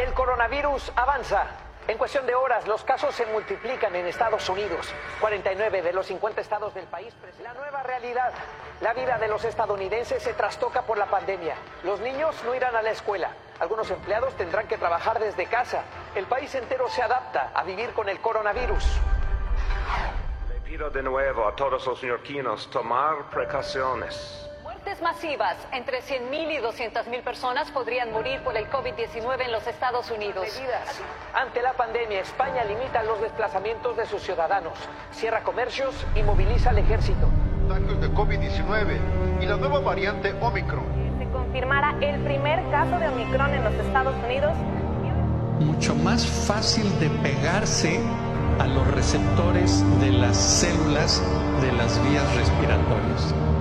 El coronavirus avanza. En cuestión de horas, los casos se multiplican en Estados Unidos. 49 de los 50 estados del país. La nueva realidad. La vida de los estadounidenses se trastoca por la pandemia. Los niños no irán a la escuela. Algunos empleados tendrán que trabajar desde casa. El país entero se adapta a vivir con el coronavirus. Le pido de nuevo a todos los neoyorquinos tomar precauciones. Muertes masivas. Entre 100.000 y 200.000 personas podrían morir por el COVID-19 en los Estados Unidos. Ante la pandemia, España limita los desplazamientos de sus ciudadanos, cierra comercios y moviliza al ejército. Contagios de COVID-19 y la nueva variante Omicron. Se confirmará el primer caso de Omicron en los Estados Unidos. Mucho más fácil de pegarse a los receptores de las células de las vías respiratorias.